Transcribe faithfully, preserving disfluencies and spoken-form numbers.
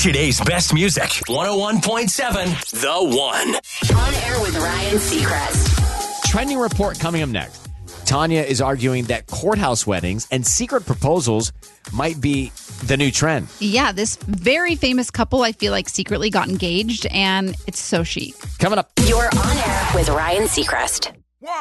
Today's best music. one oh one point seven The One. On air with Ryan Seacrest. Trending report coming up next. Tanya is arguing that courthouse weddings and secret proposals might be the new trend. Yeah, this very famous couple, I feel like, secretly got engaged, and it's so chic. Coming up. You're on air with Ryan Seacrest.